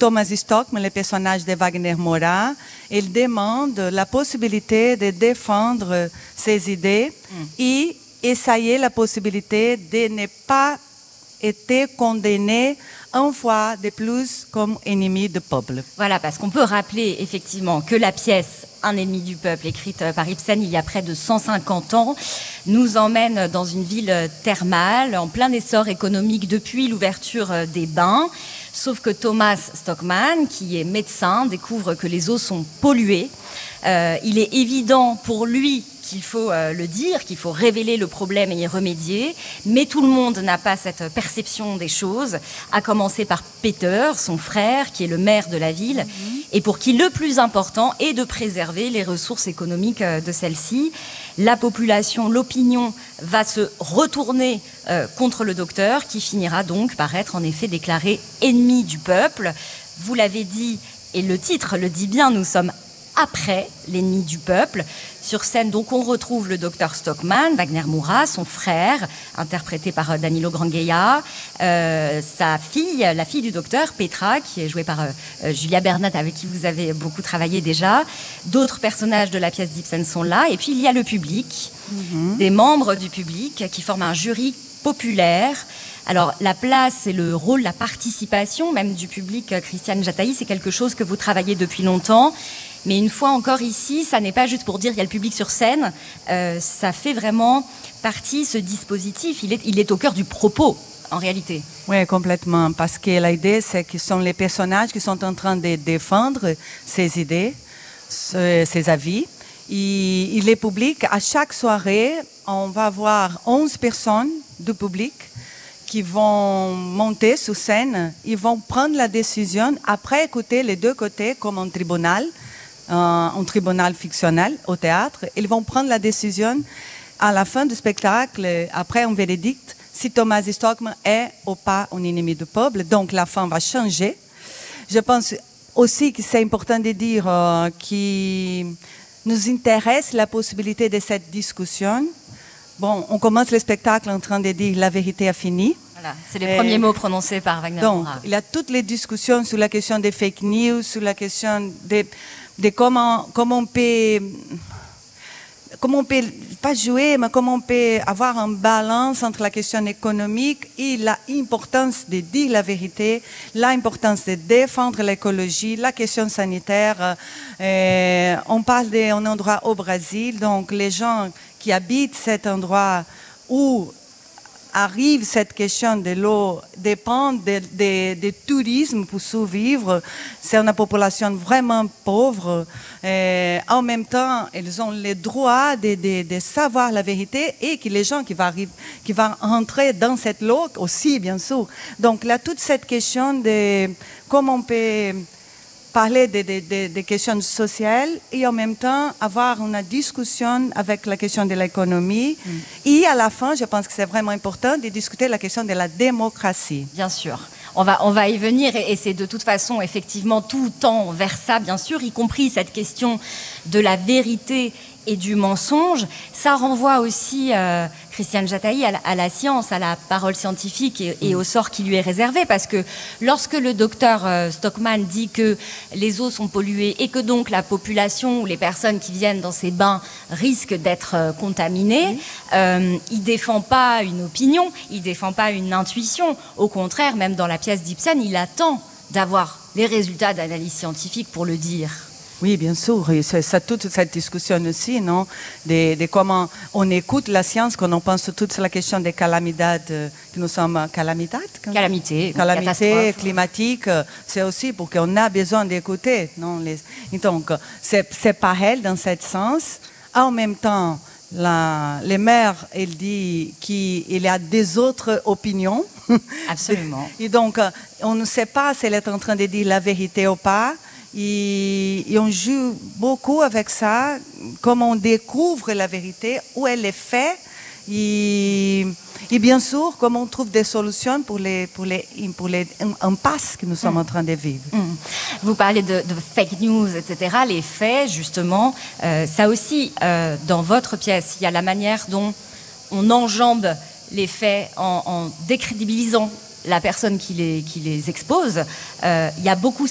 Thomas Stockmann, le personnage de Wagner Moura, il demande la possibilité de défendre ses idées et essayer la possibilité de ne pas être condamné une fois de plus comme ennemi du peuple. Voilà, parce qu'on peut rappeler effectivement que la pièce Un ennemi du peuple, écrite par Ibsen il y a près de 150 ans, nous emmène dans une ville thermale, en plein essor économique depuis l'ouverture des bains. Sauf que Thomas Stockmann, qui est médecin, découvre que les eaux sont polluées. Il est évident pour lui qu'il faut le dire, qu'il faut révéler le problème et y remédier, mais tout le monde n'a pas cette perception des choses, à commencer par Peter, son frère, qui est le maire de la ville, et pour qui le plus important est de préserver les ressources économiques de celle-ci. La population, l'opinion va se retourner contre le docteur, qui finira donc par être en effet déclaré ennemi du peuple. Vous l'avez dit, et le titre le dit bien, nous sommes après l'ennemi du peuple. Sur scène, donc, on retrouve le docteur Stockmann, Wagner Moura, son frère, interprété par Danilo Grangheia, sa fille, la fille du docteur, Petra, qui est jouée par Julia Bernat, avec qui vous avez beaucoup travaillé déjà. D'autres personnages de la pièce d'Ibsen sont là. Et puis, il y a le public, des membres du public qui forment un jury populaire. Alors, la place et le rôle, la participation même du public, Christiane Jataï, c'est quelque chose que vous travaillez depuis longtemps. Mais une fois encore ici, ça n'est pas juste pour dire il y a le public sur scène, ça fait vraiment partie, ce dispositif, il est au cœur du propos, en réalité. Oui, complètement, parce que l'idée, c'est que ce sont les personnages qui sont en train de défendre ces idées, ces avis. Et les publics, à chaque soirée, on va voir 11 personnes du public qui vont monter sur scène, ils vont prendre la décision, après écouter les deux côtés comme un tribunal fictionnel au théâtre. Ils vont prendre la décision à la fin du spectacle, après un verdict, si Thomas Stockmann est ou pas un ennemi du peuple. Donc la fin va changer. Je pense aussi que c'est important de dire qu'il nous intéresse la possibilité de cette discussion. Bon, on commence le spectacle en train de dire la vérité a fini. Voilà, c'est les premiers mots prononcés par Wagner donc, Moura. Il y a toutes les discussions sur la question des fake news, sur la question de comment on peut pas jouer, mais comment on peut avoir une balance entre la question économique et l'importance de dire la vérité, l'importance de défendre l'écologie, la question sanitaire. On parle d'un endroit au Brésil, donc les gens qui habitent cet endroit où arrive cette question de l'eau dépend du tourisme pour survivre. C'est une population vraiment pauvre. En même temps, ils ont le droit de savoir la vérité et que les gens qui vont rentrer dans cette eau aussi, bien sûr. Donc, là, toute cette question de comment on peut parler des questions sociales et en même temps avoir une discussion avec la question de l'économie. Et à la fin, je pense que c'est vraiment important de discuter la question de la démocratie. Bien sûr. On va y venir et c'est de toute façon effectivement tout tend vers ça, bien sûr, y compris cette question de la vérité et du mensonge. Ça renvoie aussi, Christiane Jataï, à la science, à la parole scientifique et au sort qui lui est réservé, parce que lorsque le docteur Stockmann dit que les eaux sont polluées et que donc la population ou les personnes qui viennent dans ces bains risquent d'être contaminées, il défend pas une opinion, il défend pas une intuition. Au contraire, même dans la pièce d'Ibsen, il attend d'avoir les résultats d'analyse scientifique pour le dire. Oui, bien sûr. C'est toute cette discussion aussi, non, de comment on écoute la science quand on pense toute sur la question des calamités, que nous sommes Calamité climatique. C'est aussi pour qu'on a besoin d'écouter, non. Donc, c'est pareil dans ce sens. En même temps, le maire, il dit qu'il y a des autres opinions. Absolument. Et donc, on ne sait pas si elle est en train de dire la vérité ou pas. Et on joue beaucoup avec ça, comment on découvre la vérité, où elle est faite, et bien sûr, comment on trouve des solutions pour les impasses que nous sommes en train de vivre. Vous parlez de fake news, etc., les faits, justement. Ça aussi, dans votre pièce, il y a la manière dont on enjambe les faits en décrédibilisant la personne qui les expose. Il y a beaucoup